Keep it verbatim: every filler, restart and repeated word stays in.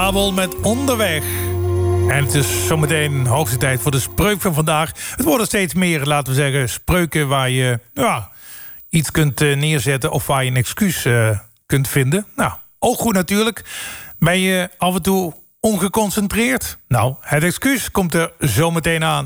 Abel met Onderweg. En het is zometeen hoogste tijd voor de spreuk van vandaag. Het worden steeds meer, laten we zeggen, spreuken waar je ja, iets kunt neerzetten of waar je een excuus uh, kunt vinden. Nou, ook goed natuurlijk. Ben je af en toe ongeconcentreerd? Nou, het excuus komt er zometeen aan.